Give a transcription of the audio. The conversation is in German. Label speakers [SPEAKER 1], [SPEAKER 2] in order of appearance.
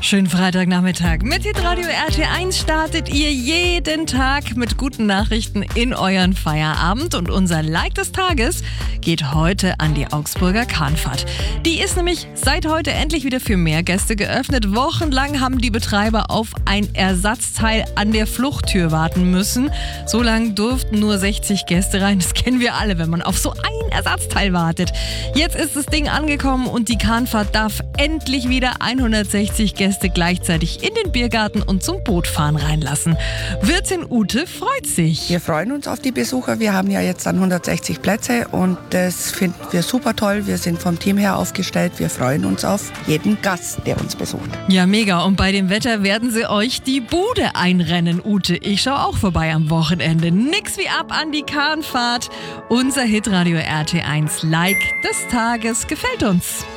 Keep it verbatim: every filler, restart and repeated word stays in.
[SPEAKER 1] Schönen Freitagnachmittag. Mit Hitradio R T eins startet ihr jeden Tag mit guten Nachrichten in euren Feierabend. Und unser Like des Tages geht heute an die Augsburger Kahnfahrt. Die ist nämlich seit heute endlich wieder für mehr Gäste geöffnet. Wochenlang haben die Betreiber auf ein Ersatzteil an der Fluchttür warten müssen. So lange durften nur sechzig Gäste rein. Das kennen wir alle, wenn man auf so ein Ersatzteil wartet. Jetzt ist das Ding angekommen und die Kahnfahrt darf endlich wieder hundertsechzig Gäste gleichzeitig in den Biergarten und zum Bootfahren reinlassen. Wirtin Ute freut sich.
[SPEAKER 2] Wir freuen uns auf die Besucher. Wir haben ja jetzt dann hundertsechzig Plätze und das finden wir super toll. Wir sind vom Team her aufgestellt. Wir freuen uns auf jeden Gast, der uns besucht.
[SPEAKER 1] Ja, mega. Und bei dem Wetter werden sie euch die Bude einrennen, Ute. Ich schaue auch vorbei am Wochenende. Nix wie ab an die Kahnfahrt. Unser Hitradio R T eins Like des Tages gefällt uns.